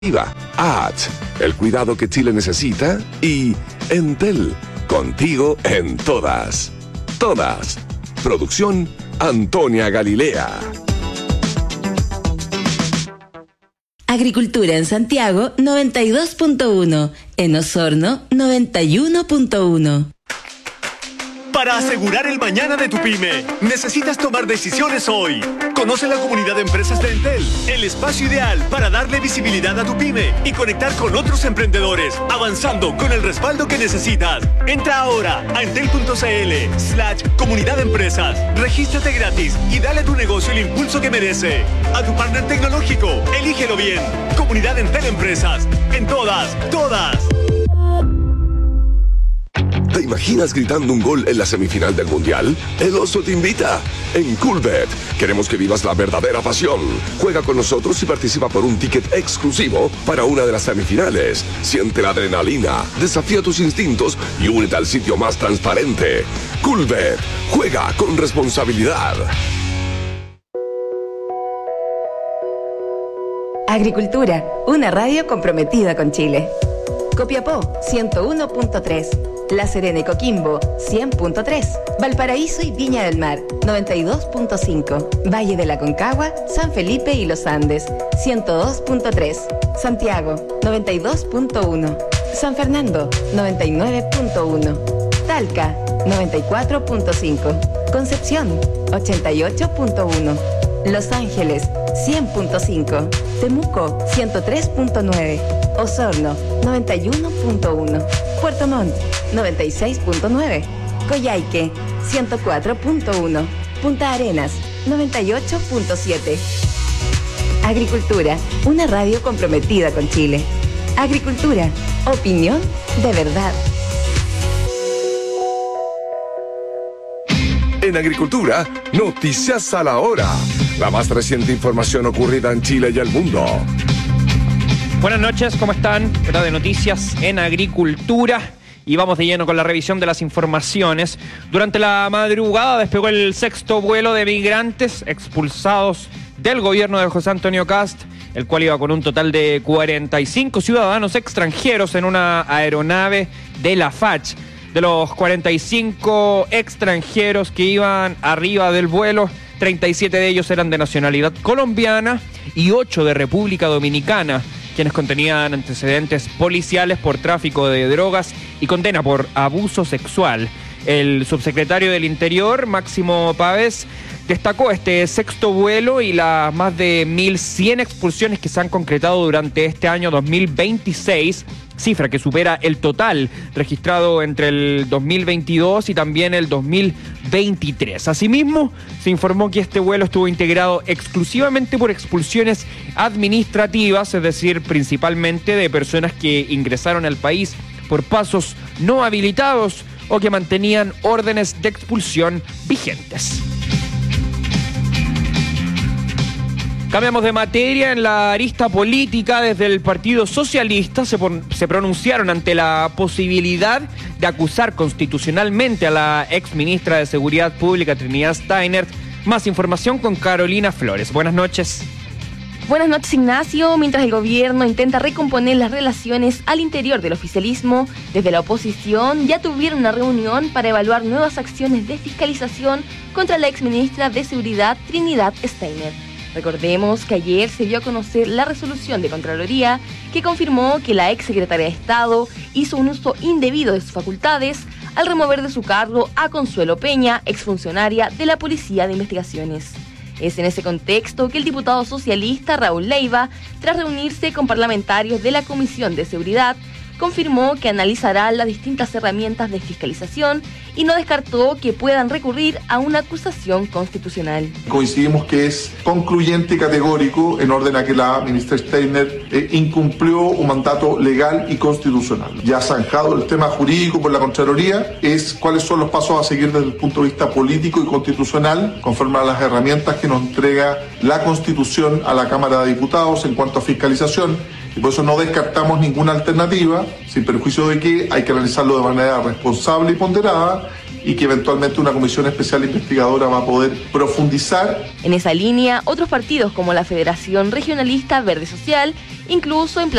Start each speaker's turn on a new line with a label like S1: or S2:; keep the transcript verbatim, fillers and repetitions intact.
S1: A T, el cuidado que Chile necesita, y Entel, contigo en todas. Todas. Producción Antonia Galilea.
S2: Agricultura en Santiago noventa y dos punto uno, en Osorno noventa y uno punto uno.
S3: Para asegurar el mañana de tu pyme, necesitas tomar decisiones hoy. Conoce la comunidad de empresas de Entel, el espacio ideal para darle visibilidad a tu pyme y conectar con otros emprendedores, avanzando con el respaldo que necesitas. Entra ahora a entel.cl slash comunidad de empresas, regístrate gratis y dale a tu negocio el impulso que merece. A tu partner tecnológico, elígelo bien. Comunidad Entel Empresas, en todas, todas.
S1: ¿Te imaginas gritando un gol en la semifinal del Mundial? El Oso te invita. En Coolbet queremos que vivas la verdadera pasión. Juega con nosotros y participa por un ticket exclusivo para una de las semifinales. Siente la adrenalina, desafía tus instintos y únete al sitio más transparente. Coolbet. Juega con responsabilidad.
S2: Agricultura, una radio comprometida con Chile. Copiapó, ciento uno punto tres. La Serena y Coquimbo, cien punto tres. Valparaíso y Viña del Mar, noventa y dos punto cinco. Valle de la Concagua, San Felipe y Los Andes, ciento dos punto tres. Santiago, noventa y dos punto uno. San Fernando, noventa y nueve punto uno. Talca, noventa y cuatro punto cinco. Concepción, ochenta y ocho punto uno. Los Ángeles, cien punto cinco. Temuco, ciento tres punto nueve. Osorno, noventa y uno punto uno. Puerto Montt, noventa y seis punto nueve. Coyhaique, ciento cuatro punto uno. Punta Arenas, noventa y ocho punto siete. Agricultura, una radio comprometida con Chile. Agricultura, opinión de verdad.
S1: En Agricultura, noticias a la hora. La más reciente información ocurrida en Chile y el mundo.
S4: Buenas noches, ¿cómo están? Hora de noticias en Agricultura. Y vamos de lleno con la revisión de las informaciones. Durante la madrugada despegó el sexto vuelo de migrantes expulsados del gobierno de José Antonio Kast, el cual iba con un total de cuarenta y cinco ciudadanos extranjeros en una aeronave de la F A C. De los cuarenta y cinco extranjeros que iban arriba del vuelo, treinta y siete de ellos eran de nacionalidad colombiana y ocho de República Dominicana, quienes contenían antecedentes policiales por tráfico de drogas y condena por abuso sexual. El subsecretario del Interior, Máximo Pavés, destacó este sexto vuelo y las más de mil cien expulsiones que se han concretado durante este año dos mil veintiséis, cifra que supera el total registrado entre el dos mil veintidós y también el dos mil veintitrés. Asimismo, se informó que este vuelo estuvo integrado exclusivamente por expulsiones administrativas, es decir, principalmente de personas que ingresaron al país por pasos no habilitados o que mantenían órdenes de expulsión vigentes. Cambiamos de materia. En la arista política, desde el Partido Socialista se, pon- se pronunciaron ante la posibilidad de acusar constitucionalmente a la ex ministra de Seguridad Pública, Trinidad Steiner. Más información con Carolina Flores. Buenas noches.
S5: Buenas noches, Ignacio. Mientras el gobierno intenta recomponer las relaciones al interior del oficialismo, desde la oposición ya tuvieron una reunión para evaluar nuevas acciones de fiscalización contra la exministra de Seguridad, Trinidad Steiner. Recordemos que ayer se dio a conocer la resolución de Contraloría que confirmó que la exsecretaria de Estado hizo un uso indebido de sus facultades al remover de su cargo a Consuelo Peña, exfuncionaria de la Policía de Investigaciones. Es en ese contexto que el diputado socialista Raúl Leiva, tras reunirse con parlamentarios de la Comisión de Seguridad, confirmó que analizará las distintas herramientas de fiscalización y no descartó que puedan recurrir a una acusación constitucional.
S6: Coincidimos que es concluyente y categórico en orden a que la ministra Steiner eh, incumplió un mandato legal y constitucional. Ya zanjado el tema jurídico por la Contraloría, es cuáles son los pasos a seguir desde el punto de vista político y constitucional, conforme a las herramientas que nos entrega la Constitución a la Cámara de Diputados en cuanto a fiscalización. Y por eso no descartamos ninguna alternativa, sin perjuicio de que hay que analizarlo de manera responsable y ponderada, y que eventualmente una comisión especial investigadora va a poder profundizar.
S5: En esa línea, otros partidos como la Federación Regionalista Verde Social incluso